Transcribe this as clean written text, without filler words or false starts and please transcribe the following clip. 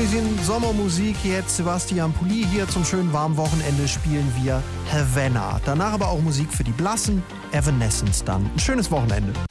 bisschen Sommermusik. Jetzt Sebastian Pulli hier zum schönen warmen Wochenende spielen wir Havana. Danach aber auch Musik für die Blassen, Evanescence dann. Ein schönes Wochenende.